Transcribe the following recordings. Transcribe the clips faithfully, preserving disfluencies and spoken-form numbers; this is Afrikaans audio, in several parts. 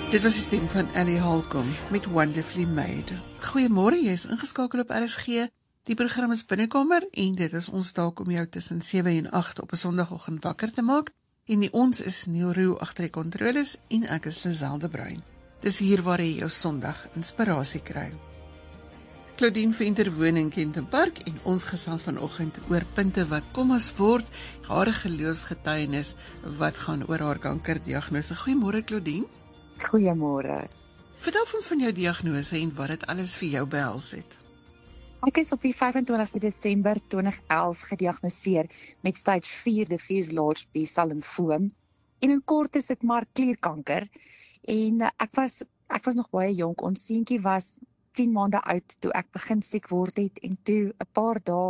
Dit was die stem van Ellie Holcomb met Wonderfully Made. Goeiemôre, jy is ingeskakel op R S G. Die program is Binnekamer en dit is ons taak om jou tussen sewe en agt op 'n Sondagoggend wakker te maak. En die ons is Neil Roo agter die kontroles en ek is Liselde Bruin. Dis hier waar jy jou Sondag inspirasie kry. Claudine Venter woon in Kenton Park en ons gesels vanoggend oor punte wat kom as word, haar geloofsgetuienis wat gaan oor haar kankerdiagnose. Goeiemôre Claudine. Goeiemôre. Vertel ons van jou diagnose en wat dit alles vir jou behels het. Ek is op die vyf en twintigste Desember tweeduisend elf gediagnoseer met stage vier diffuse large B-cell lymfoom. En in kort is dit maar klierkanker. En uh, ek was ek was nog baie jonk. Ons seentjie was tien maande oud toe ek begin siek word het en toe 'n paar dae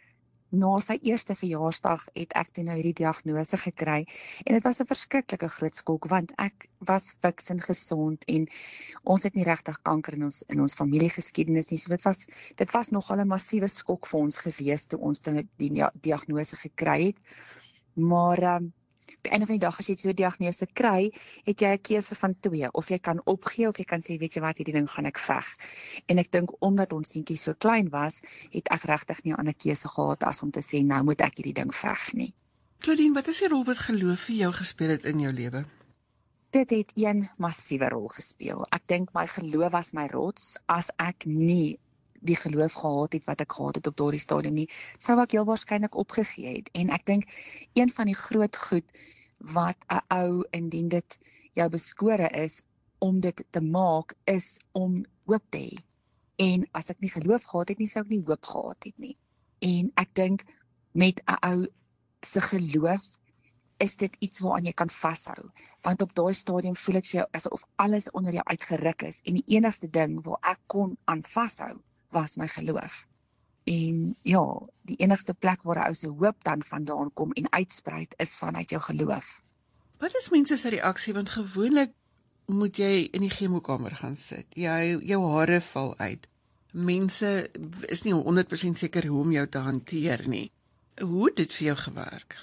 na sy eerste verjaarsdag het ek toe nou hierdie diagnose gekry en dit was 'n verskriklike groot skok want ek was fiks en gesond en ons het nie regtig kanker in ons in ons familiegeskiedenis nie, so dit was dit was nogal 'n massiewe skok vir ons gewees toe ons dan die diagnose gekry het. Maar um, op die einde van die dag as jy so 'n diagnose kry, het jy 'n keuse van twee, of jy kan opgee of jy kan sê weet jy wat, hierdie ding gaan ek veg. En ek dink omdat ons seentjie so klein was, het ek regtig nie 'n ander keuse gehad as om te sê nou moet ek hierdie ding veg nie. Claudine, wat is die rol wat geloof vir jou gespeel het in jou lewe? Dit het een massiewe rol gespeel. Ek dink my geloof was my rots. As ek nie die geloof gehad het wat ek gehad het op daardie stadium nie, sou ek heel waarskynlik opgegee het. En ek dink een van die groot goed wat 'n ou, indien dit jou beskore is om dit te maak, is om hoop te hê. En as ek nie geloof gehad het nie, sou ek nie hoop gehad het nie. En ek dink met 'n ou se geloof is dit iets waaraan jy kan vashou. Want op daai stadium voel dit vir jou asof alles onder jou uitgeruk is en die enigste ding waar ek kon aan vashou was my geloof. En ja, die enigste plek waar 'n ou se hoop dan vandaan kom en uitspruit is vanuit jou geloof. Wat is mense se reaksie? Want gewoonlik moet jy in die chemokamer gaan sit. Jou, jou hare val uit. Mense is nie honderd persent seker hoe om jou te hanteer nie. Hoe het dit vir jou gewerk?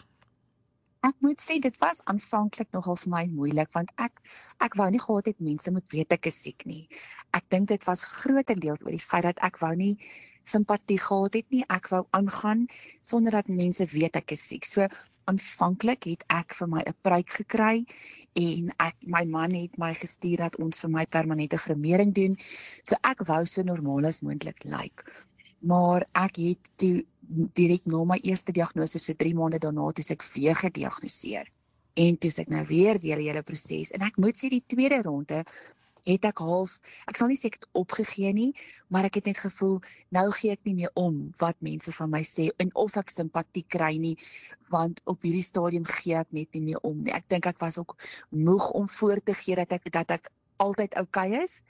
Ek moet sê, dit was aanvanklik nogal vir my moeilik, want ek ek wou nie gehad het mense moet weet ek is siek nie. Ek dink dit was grootendeels oor die feit dat ek wou nie simpatie gehad het nie, ek wou aangaan sonder dat mense weet ek is siek. So aanvanklik het ek vir my 'n pruik gekry en ek my man het my gestuur dat ons vir my permanente gremering doen. So ek wou so normaal as moontlik lyk. Like. Maar ek het toe direk na my eerste diagnose, so drie maande daarna, toe ek weer gediagnoseer. En toe ek nou weer deur die hele proses. En ek moet sê die tweede ronde het ek half, ek sal nie sê ek het opgegee nie, maar ek het net gevoel, nou gee ek nie meer om wat mense van my sê, en of ek simpatie kry nie, want op hierdie stadium gee ek net nie meer om nie. Ek dink ek was ook moeg om voor te gee dat ek, dat ek altyd oukei is,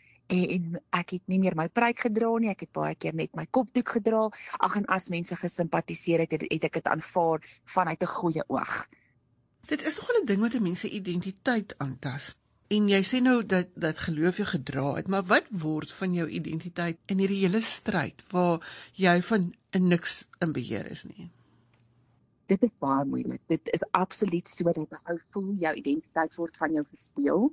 en ek het nie meer my pruik gedra nie, ek het baie keer net my kopdoek gedra, ag en as mense gesimpatiseer het, het, het ek dit aanvaar vanuit 'n goeie oog. Dit is nogal 'n ding wat 'n mens se identiteit aantas. En jy sê nou dat, dat geloof jou gedra het, maar wat word van jou identiteit in hierdie hele stryd, waar jy van niks in beheer is nie? Dit is baie moeilik. Dit is absoluut so dat as jy voel, jou identiteit word van jou gesteel,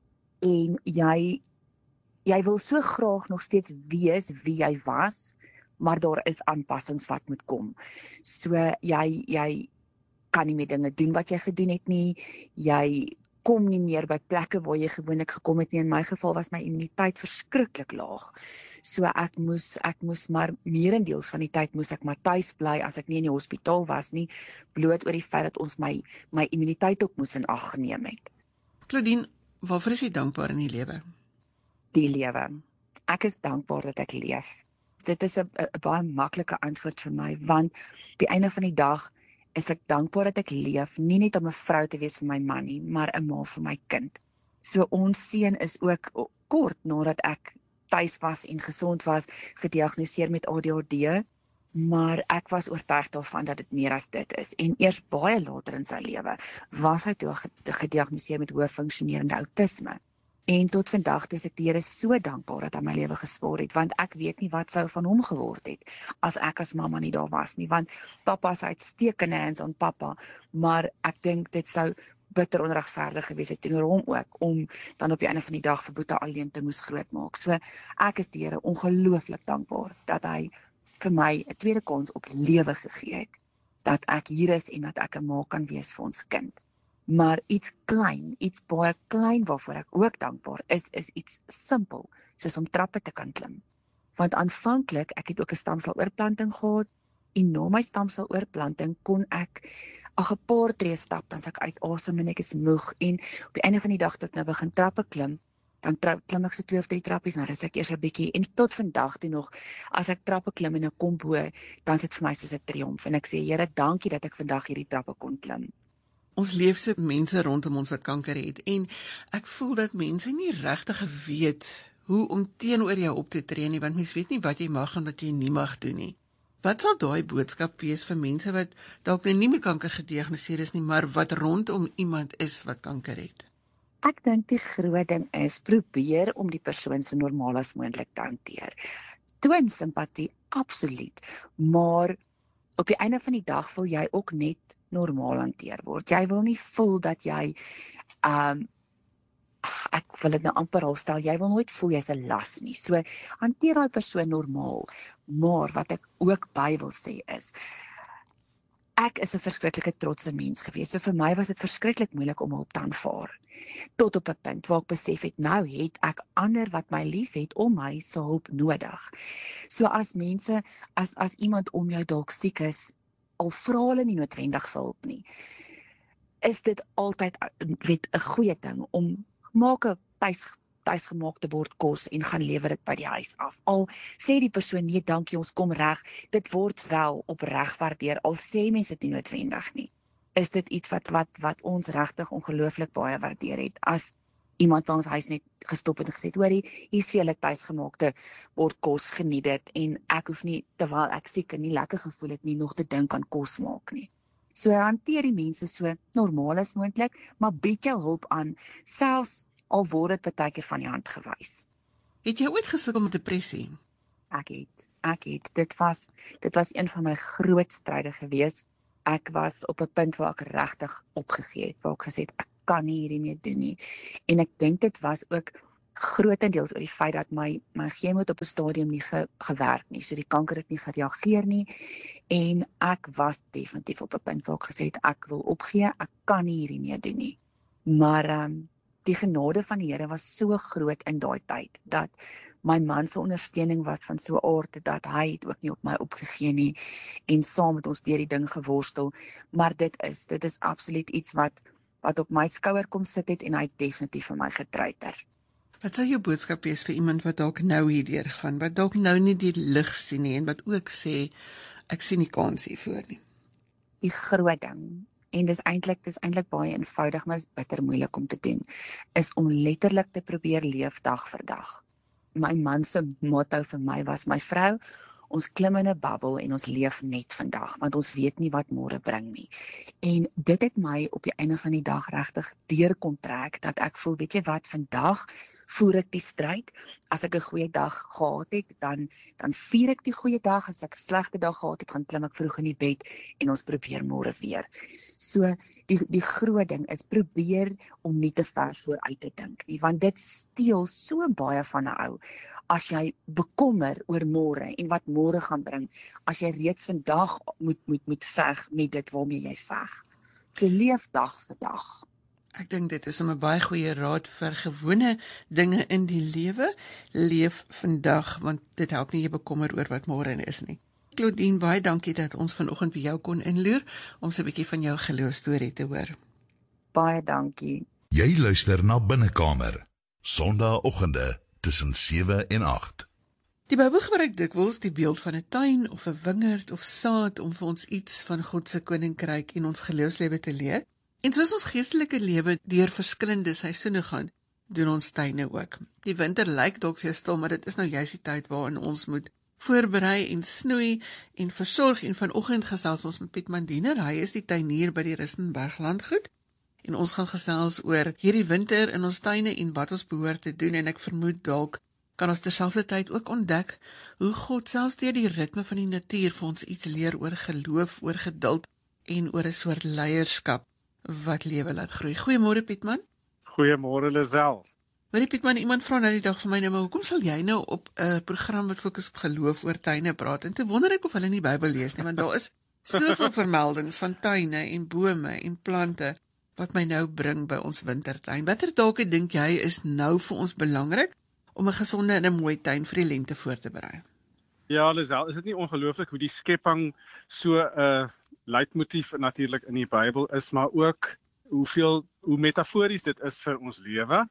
en jy, jy wil so graag nog steeds wees wie jy was, maar daar is aanpassings wat moet kom. So jy, jy kan nie meer dinge doen wat jy gedoen het nie, jy kom nie meer by plekke waar jy gewoonlik gekom het nie. In my geval was my immuniteit verskriklik laag. So ek moes, ek moes maar meerendeels van die tyd moes ek maar tuis bly as ek nie in die hospitaal was nie, bloot oor die feit dat ons my, my immuniteit ook moes in ag geneem het. Claudine, waarvoor is jy dankbaar in die lewe? Die lewe. Ek is dankbaar dat ek leef. Dit is 'n baie maklike antwoord vir my, want op die einde van die dag is ek dankbaar dat ek leef, nie net om 'n vrou te wees vir my man nie, maar 'n ma vir my kind. So ons seun is ook kort nadat ek tuis was en gesond was, gediagnoseer met A D H D, maar ek was oortuig daarvan dat dit meer as dit is. En eers baie later in sy lewe was hy toe gediagnoseer met hoë funksionerende outisme. En tot vandag is ek die Here so dankbaar dat hy my lewe gespaar het, want ek weet nie wat sou van hom geword het, as ek as mamma nie daar was nie, want papa is uitstekende hands on pappa, maar ek dink dit sou bitter onregverdig gewees het teenoor hom ook, om dan op die einde van die dag vir Boeta alleen te moes grootmaak. So ek is die Here ongelooflik dankbaar dat hy vir my 'n tweede kans op lewe gegee het, dat ek hier is en dat ek 'n ma kan wees vir ons kind. Maar iets klein, iets baie klein waarvoor ek ook dankbaar is, is iets simpel, soos om trappe te kan klim. Want aanvanklik, ek het ook 'n stamseloorplanting gehad, en na my stamseloorplanting kon ek ag 'n paar tree stap, dan as ek uit asem en ek is moeg, en op die einde van die dag tot nou begin trappe klim, dan tra klim ek so twee of drie trappies, dan rus ek eers 'n bietjie, en tot vandag toe nog, as ek trappe klim en ek kom bo, dan is dit vir my soos 'n triomf, en ek sê, Here, dankie dat ek vandag hierdie trappe kon klim. Ons leef so mense rondom ons wat kanker het, en ek voel dat mense nie regtig weet hoe om teenoor jou op te tree nie, want mens weet nie wat jy mag en wat jy nie mag doen nie. Wat sal daai boodskap wees vir mense wat dalk nou nie met kanker gediagnoseer is nie, maar wat rondom iemand is wat kanker het? Ek dink die groot ding is, probeer om die persoon so normaal as moontlik te hanteer. Toon simpatie, absoluut, maar op die einde van die dag wil jy ook net normaal hanteer word. Jy wil nie voel dat jy, um, ek wil dit nou amper afstel, jy wil nooit voel jy's 'n las nie. So, hanteer daai persoon normaal, maar wat ek ook by wil sê is, ek is 'n verskriklike trotse mens gewees, so vir my was dit verskriklik moeilik om hulp te aanvaar. Tot op 'n punt waar ek besef het, nou het ek ander wat my lief het om my se hulp nodig. So as mense, as as iemand om jou dalk siek is, al vra hulle nie noodwendig vir hulp nie, is dit altyd weet 'n goeie ding om maak 'n tuis tuisgemaakte bord kos en gaan lewer dit by die huis af. Al sê die persoon nee, dankie, ons kom reg, dit word wel opreg waardeer, al sê mense dit nie noodwendig nie. Is dit iets wat wat wat ons regtig ongelooflik baie waardeer het, as iemand by ons huis net gestop het en gesê, hoorie, hier is vir julle tuisgemaakte bord kos, geniet dit, en ek hoef nie, terwyl ek siek en nie lekker gevoel het nie, nog te dink aan kos maak nie. So hanteer die mense so normaal as moontlik, maar bied jou hulp aan, selfs al word dit baie keer van die hand gewys. Het jy ooit gesukkel met depressie? Ek het, ek het, dit was, dit was een van my groot stryde gewees. Ek was op 'n punt waar ek regtig opgegee het, waar ek gesê het, ek kan nie hierdie meer doen nie. En ek dink dit was ook grootendeels oor die feit dat my, my chemo op 'n stadium nie ge, gewerk nie, so die kanker het nie gereageer nie, en ek was definitief op 'n punt waar ek gesê het, ek wil opgee, ek kan nie hierdie meer doen nie. Maar, um, die genade van die Here was so groot in daai tyd, dat my man se ondersteuning was van so 'n aard, dat hy het ook nie op my opgegee nie, en saam met ons deur die ding geworstel, maar dit is, dit is absoluut iets wat, wat op my skouer kom sit het, en hy het definitief vir my getruiter. Wat sou jou boodskap wees vir iemand wat dalk nou hierdeur gaan, wat dalk nou nie die lig sien nie, en wat ook sê, ek sien nie kans hiervoor nie? Die groot ding, en dis eintlik dis eintlik baie eenvoudig, maar is bitter moeilik om te doen, is om letterlik te probeer leef dag vir dag. My man se motto vir my was, my vrou, ons klim in 'n bubbel en ons leef net vandag, want ons weet nie wat môre bring nie. En dit het my op die einde van die dag regtig deur kon trek, dat ek voel, weet jy wat, vandag voer ek die stryd. As ek 'n goeie dag gehad het, dan dan vier ek die goeie dag. As ek 'n slegte dag gehad het, gaan klim ek vroeg in die bed en ons probeer môre weer. So die die groot ding is, probeer om nie te ver vooruit te dink nie, want dit steel so baie van 'n ou. As jy bekommer oor môre en wat môre gaan bring, as jy reeds vandag moet moet moet veg met dit waarmee jy veg. So leef dag vir dag. Ek dink dit is 'n baie goeie raad vir gewone dinge in die lewe. Leef vandag, want dit help nie jy bekommer oor wat môre is nie. Claudine, baie dankie dat ons vanoggend by jou kon inloer om so 'n bietjie van jou geloofstorie te hoor. Baie dankie. Jy luister na Binnekamer, Sondagoggende tussen sewe en agt. Die Bybel gebruik dikwels die beeld van 'n tuin of 'n wingerd of saad om vir ons iets van God se koninkryk en ons geloofslewe te leer. En soos ons geestelike lewe deur verskillende seisoene gaan, doen ons tuine ook. Die winter lyk dalk vir jou stil, maar dit is nou juist die tyd waarin ons moet voorberei en snoei en versorg. En vanoggend gesels ons met Piet Mandiener. Hy is die tuinier by die Rustenburg Landgoed. En ons gaan gesels oor hierdie winter in ons tuine en wat ons behoort te doen. En ek vermoed dalk kan ons terselfdertyd ook ontdek hoe God selfs deur die ritme van die natuur vir ons iets leer oor geloof, oor geduld en oor 'n soort leierskap wat lewe laat groei. Goeiemôre Pietman. Goeiemôre Lisel. Hoorie Pietman, iemand vra nou die dag vir my nou, maar hoekom sal jy nou op 'n uh, program wat fokus op geloof oor tuine praat? En toe wonder ek of hulle nie Bybel lees nie, want daar is soveel vermeldings van tuine en bome en plante wat my nou bring by ons wintertuin. Watter take dink jy is nou vir ons belangrik om 'n gesonde en 'n mooi tuin vir die lente voor te berei? Ja, Lisel, is dit nie ongelooflik hoe die skepping so 'n uh, leitmotief natuurlik in die Bybel is, maar ook hoeveel hoe metafories dit is vir ons lewe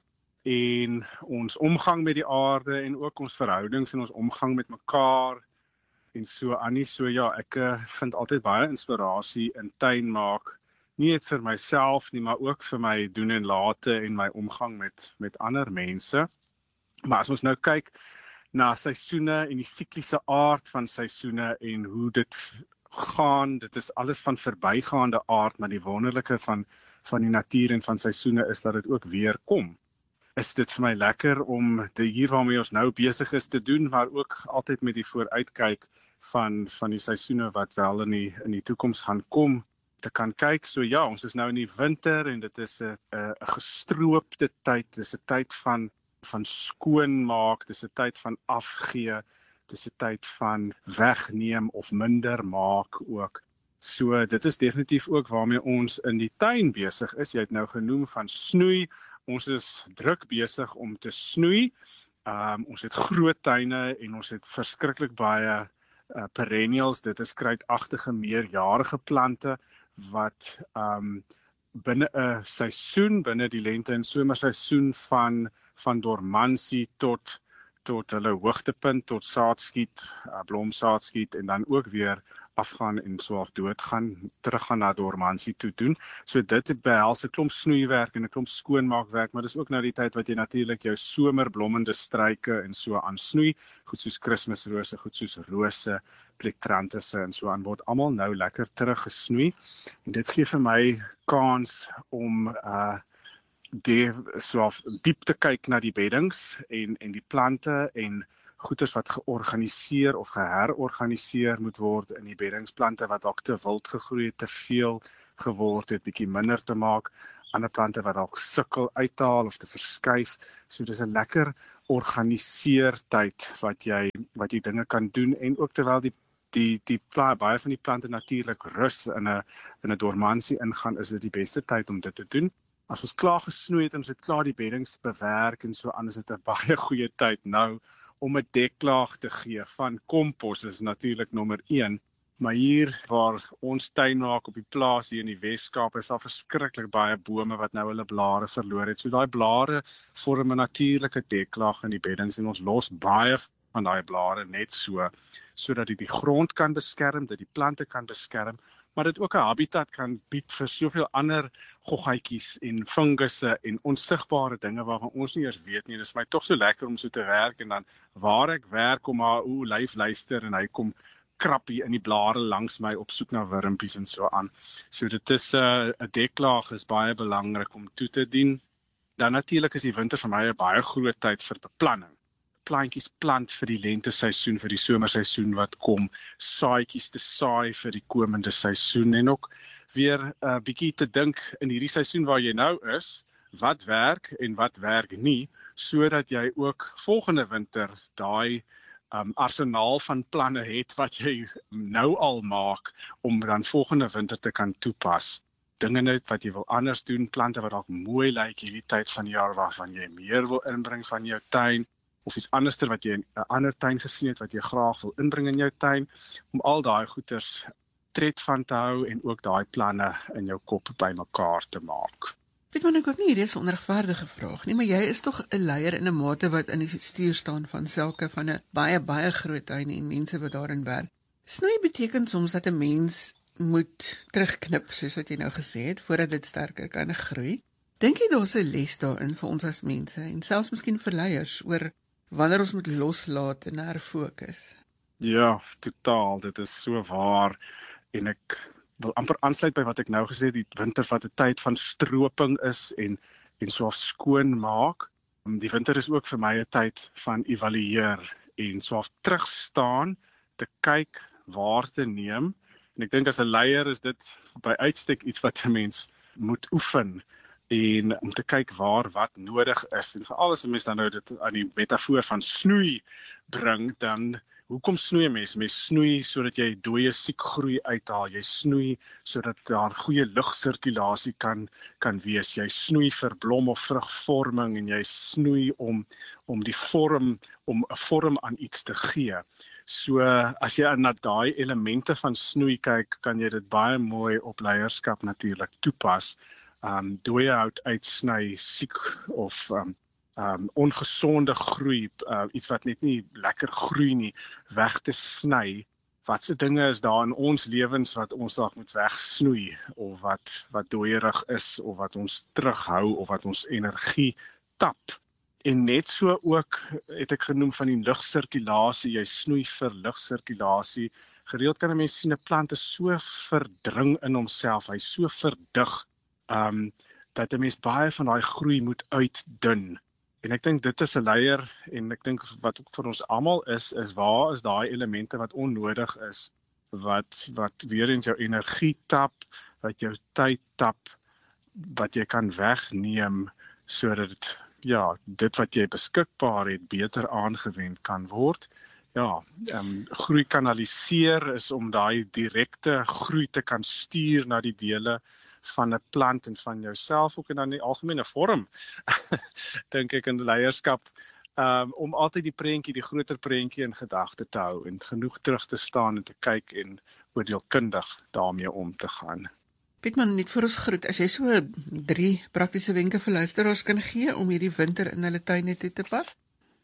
en ons omgang met die aarde en ook ons verhoudings en ons omgang met mekaar en so aan nie. So ja, ek uh, vind altyd baie inspirasie in tuin maak, nie net vir myself nie, maar ook vir my doen en late en my omgang met met ander mense. Maar as ons nou kyk na seisoene en die sikliese aard van seisoene en hoe dit gaan, dit is alles van verbygaande aard, maar die wonderlike van van die natuur en van seisoene is dat dit ook weer kom. Is dit vir my lekker om die hier waarmee ons nou besig is te doen, maar ook altyd met die vooruitkyk van van die seisoene wat wel in die in die toekoms gaan kom te kan kyk. So ja, ons is nou in die winter en dit is 'n 'n gestroopte tyd, dis 'n tyd van van skoonmaak, dis 'n tyd van afgee, dis 'n tyd van wegneem of minder maak ook. So dit is definitief ook waarmee ons in die tuin besig is. Jy het nou genoem van snoei. Ons is druk besig om te snoei. Um, ons het groot tuine en ons het verskriklik baie uh, perennials. Dit is kruidagtige meerjarige plante wat um, binne 'n seisoen, binne die lente en somerseisoen van van dormansie tot tot hulle hoogtepunt, tot saadskiet, uh, blomsaadskiet en dan ook weer afgaan en so af doodgaan, teruggaan na dormansie toe doen. So dit behels 'n klomp snoeiwerk en 'n klomp skoonmaakwerk, maar dis ook nou die tyd wat jy natuurlik jou somerblommende struike en so aan snoei, goed soos Kersrose, goed soos rose, plektrantusse en so aan word almal nou lekker teruggesnoei. En dit gee vir my kans om uh die so diep te kyk na die beddings en en die plante en goeders wat georganiseer of geherorganiseer moet word in die beddingsplante wat dalk te wild gegroei het, te veel geword het, bietjie minder te maak, ander plante wat dalk sukkel uithaal of te verskuif. So dis 'n lekker organiseer tyd wat jy wat jy dinge kan doen en ook terwyl die die die pla, baie van die plante natuurlik rus in 'n in 'n dormansie ingaan, is dit die beste tyd om dit te doen. As ons klaar gesnoei het en ons het klaar die beddings bewerk en so aan, is dit 'n baie goeie tyd nou om 'n deklaag te gee van kompos, is natuurlik nommer een. Maar hier waar ons tuin maak op die plaas hier in die Weskaap, is daar verskriklik baie bome wat nou hulle blare verloor het. So daai blare vorm 'n natuurlike deklaag in die beddings en ons los baie van daai blare net so, sodat dit die grond kan beskerm, dat die plante kan beskerm, maar dit ook 'n habitat kan bied vir soveel ander goggaatjies en fungusse en onsigbare dinge waarvan ons nie eers weet nie. Dit is vir my tog so lekker om so te werk en dan waar ek werk kom maar o, lyf luister en hy kom krap hier in die blare langs my op soek na wurmpies en so aan. So dit is 'n uh, 'n deklaag is baie belangrik om toe te dien. Dan natuurlik is die winter vir my 'n baie groot tyd vir beplanning. Plantjies plant vir die lenteseisoen, vir die somerseisoen wat kom, saaitjies te saai vir die komende seisoen en ook weer 'n uh, bietjie te dink in hierdie seisoen waar jy nou is, wat werk en wat werk nie, sodat jy ook volgende winter daai um, arsenaal van planne het wat jy nou al maak om dan volgende winter te kan toepas. Dinge net wat jy wil anders doen, plante wat dalk mooi lyk hierdie tyd van die jaar waarvan jy meer wil inbring van jou tuin, of iets anderster wat jy in 'n ander tuin gesien het wat jy graag wil inbring in jou tuin, om al daai goeders tred van te hou en ook daai planne in jou kop bymekaar te maak. Weet man, ek hoop nie hierdie is 'n onregverdige vraag nie, maar jy is tog 'n leier in 'n mate wat in die stuur staan van sake van 'n baie baie groot tuin en mense wat daarin werk. Snoei beteken soms dat 'n mens moet terugknip, soos wat jy nou gesê het, voordat dit sterker kan groei. Dink jy daar's 'n les daarin vir ons as mense en selfs miskien vir leiers oor wanneer ons moet loslaat en herfokus? Ja, totaal, dit is so waar en ek wil amper aansluit by wat ek nou gesê het, die winter wat 'n tyd van stroping is en en so skoon maak. Die winter is ook vir my 'n tyd van evalueer en so af terug staan, te kyk, waar te neem. En ek dink as 'n leier is dit by uitstek iets wat 'n mens moet oefen en om te kyk waar wat nodig is. En veral as 'n mens dan nou dit aan die metafoor van snoei bring, dan hoekom snoei 'n mens? Mens snoei sodat jy dooie siekgroei uithaal. Jy snoei sodat daar goeie lugsirkulasie kan kan wees. Jy snoei vir blom of vrugvorming en jy snoei om om die vorm om 'n vorm aan iets te gee. So as jy na daai elemente van snoei kyk, kan jy dit baie mooi op leierskap natuurlik toepas. Um dooie hout uitsny, siek of um um ongesonde groei, uh, iets wat net nie lekker groei nie, weg te sny. Watse dinge is daar in ons lewens wat ons dalk moet wegsnoei of wat wat dooierig is of wat ons terughou of wat ons energie tap. En net so ook het ek genoem van die lugsirkulasie, jy snoei vir lugsirkulasie. Gereeld kan 'n mens sien 'n plant is so verdring in homself, hy's so verdig, um, dat 'n mens baie van daai groei moet uitdun. En ek dink dit is 'n leier en ek dink wat ook vir ons almal is, is waar is daai elemente wat onnodig is, wat wat weer eens jou energie tap, wat jou tyd tap, wat jy kan wegneem sodat ja, dit wat jy beskikbaar het, beter aangewend kan word. Ja, um, groei kanaliseer is om daai direkte groei te kan stuur na die dele van 'n plant en van jouself ook en dan die algemene vorm, dink ek in leierskap, um, om altyd die prentjie, die groter prentjie in gedagte te hou en genoeg terug te staan en te kyk en oordeelkundig daarmee om te gaan. Pietman, net vir ons groet, as jy so drie praktiese wenke vir luisteraars kan gee om hierdie winter in hulle tuine toe te pas?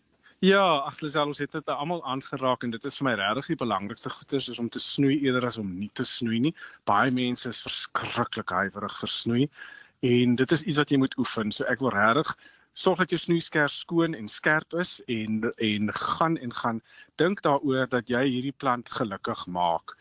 Ja, ag Lisel, ons het dit almal aangeraak en dit is vir my regtig die belangrikste goeders is om te snoei eerder as om nie te snoei nie. Baie mense is verskriklik huiwerig vir snoei en dit is iets wat jy moet oefen. So ek wil regtig sorg dat jou snoeiskers skoon en skerp is en en gaan en gaan dink daaroor dat jy hierdie plant gelukkig maak.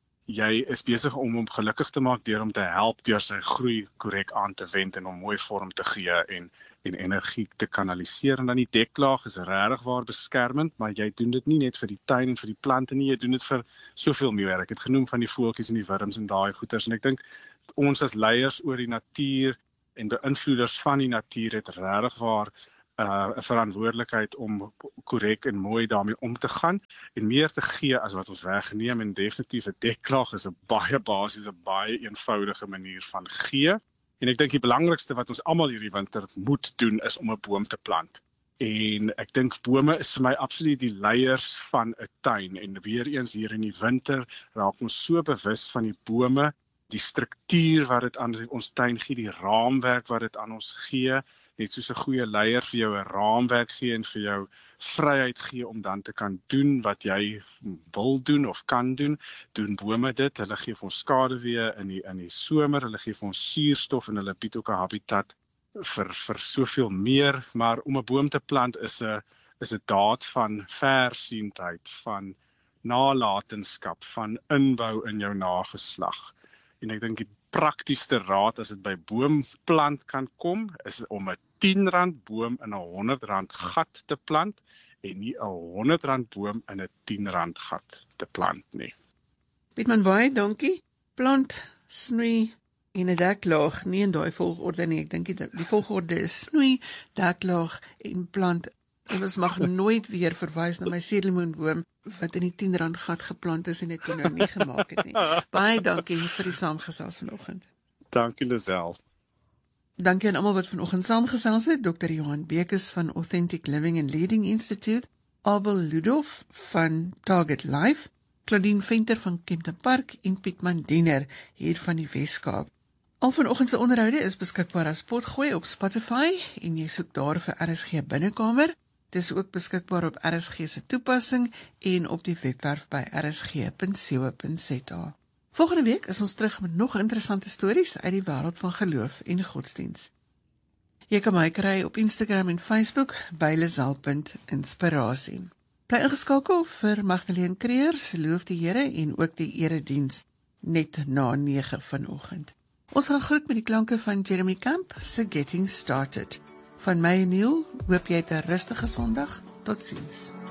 Jy is besig om hom gelukkig te maak deur hom te help deur sy groei korrek aan te wend en hom mooi vorm te gee en en energie te kanaliseer. En dan die deklaag is regtig waar beskermend, maar jy doen dit nie net vir die tuin en vir die plante nie, jy doen dit vir soveel meer. Ek het genoem van die voeltjies en die wurms en daai goeters en ek dink ons as leiers oor die natuur en beïnvloeders van die natuur het regtig waar 'n uh, verantwoordelikheid om korrek en mooi daarmee om te gaan en meer te gee as wat ons wegneem en definitief 'n deklaag is 'n baie basiese, baie eenvoudige manier van gee. En ek dink die belangrikste wat ons almal hierdie winter moet doen is om 'n boom te plant. En ek dink bome is vir my absoluut die leiers van 'n tuin en weer eens hier in die winter raak ons so bewus van die bome, die struktuur wat dit aan ons tuin gee, die raamwerk wat dit aan ons gee. Net soos 'n goeie leier vir jou 'n raamwerk gee en vir jou vryheid gee om dan te kan doen wat jy wil doen of kan doen, doen bome dit. Hulle gee vir ons skaduwee in die in die somer, hulle gee vir ons suurstof en hulle bied ook 'n habitat vir vir soveel meer, maar om 'n boom te plant is 'n is 'n daad van versiendheid, van nalatenskap, van inbou in jou nageslag. En ek dink die praktiesste raad as dit by boomplant kan kom, is om 'n tien rand boom in 'n honderd rand gat te plant en nie 'n honderd rand boom in 'n tien rand gat te plant nie. Pietman, baie dankie. Plant, snoei en 'n deklaag, nie in daai volgorde nie. Ek dink die, die volgorde is snoei, deklaag en plant. En ons mag nooit weer verwys na my suurlemoenboom wat in die tien rand gat geplant is en dit toe nou nie gemaak het nie. Baie dankie vir die saamgesels vanoggend. Dankie Lisel. Dankie aan almal wat vanoggend saamgesels het. dokter Johan Bekes van Authentic Living and Leading Institute, Abel Ludolf van Target Life, Claudine Venter van Kempton Park en Pietman Diener hier van die Weskaap. Al vanoggend se onderhoude is beskikbaar as potgooi op Spotify en jy soek daar vir R S G Binnekamer. Dit is ook beskikbaar op R S G se toepassing en op die webwerf by r s g punt co punt z a. Volgende week is ons terug met nog interessante stories uit die wêreld van geloof en godsdiens. Jy kan my kry op Instagram en Facebook by lisel punt inspirasie. Bly ingeskakel vir Magdalene Creer se Loof die Here en ook die erediens net na nege vanoggend. Ons gaan groet met die klanke van Jeremy Camp se Getting Started. Van my en Neil, hoop jy het 'n rustige Sondag. Totsiens.